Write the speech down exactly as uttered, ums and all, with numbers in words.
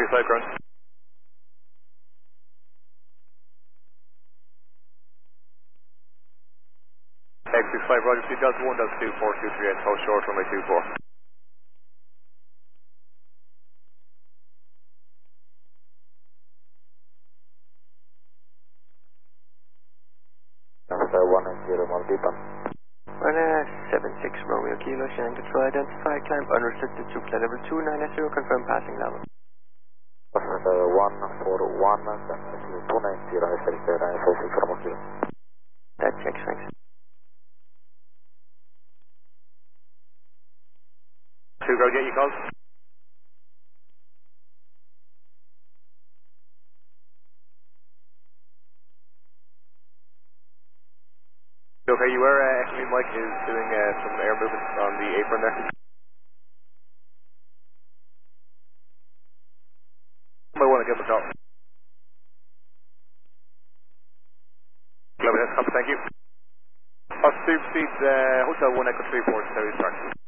two five ground. X two five, Roger, two Delta one, Delta two, four two three eight, hold short, runway two four. Delta one and zero, Maldipa. one seven six Romeo Kilo, Shanghai to identify, climb unrestricted to Zupla level two nine zero, confirm passing level. Delta one four one, two nine zero, I select nine four six Romeo Kilo. That checks, thanks. Two ground, yeah, you called? Okay, you were, uh, actually Mike is doing uh, some air movement on the apron there. Might want to give him a call. Global Head, thank you. Off supersedes uh, Hotel one Echo three four, Terry Stark.